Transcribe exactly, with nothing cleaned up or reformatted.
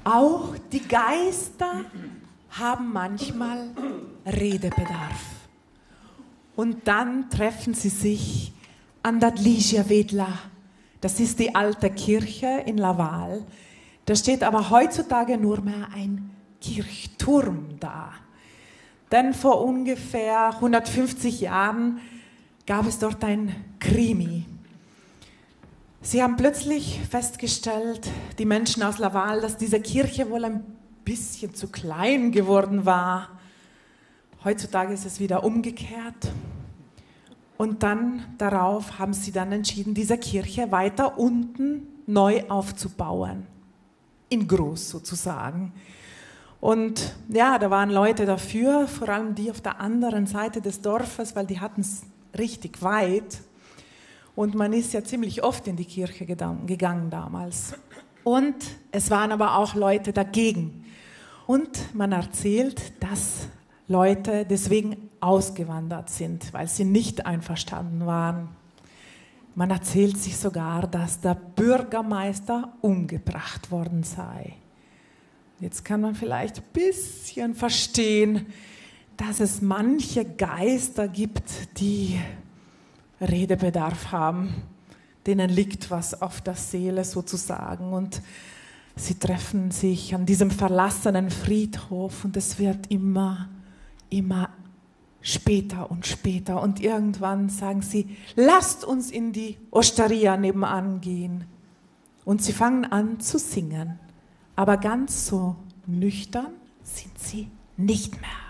Auch die Geister haben manchmal Redebedarf. Und dann treffen sie sich an der Ligia Vedla. Das ist die alte Kirche in Laval. Da steht aber heutzutage nur mehr ein Kirchturm da. Denn vor ungefähr hundertfünfzig Jahren gab es dort ein Krimi. Sie haben plötzlich festgestellt, die Menschen aus Laval, dass diese Kirche wohl ein bisschen zu klein geworden war. Heutzutage ist es wieder umgekehrt. Und dann darauf haben sie dann entschieden, diese Kirche weiter unten neu aufzubauen. In groß sozusagen. Und ja, da waren Leute dafür, vor allem die auf der anderen Seite des Dorfes, weil die hatten es richtig weit. Und man ist ja ziemlich oft in die Kirche gegangen damals. Und es waren aber auch Leute dagegen. Und man erzählt, dass Leute deswegen ausgewandert sind, weil sie nicht einverstanden waren. Man erzählt sich sogar, dass der Bürgermeister umgebracht worden sei. Jetzt kann man vielleicht ein bisschen verstehen, dass es manche Geister gibt, die Redebedarf haben. Denen liegt was auf der Seele sozusagen. Und sie treffen sich an diesem verlassenen Friedhof und es wird immer, immer später und später. Und irgendwann sagen sie, lasst uns in die Osteria nebenan gehen. Und sie fangen an zu singen. Aber ganz so nüchtern sind sie nicht mehr.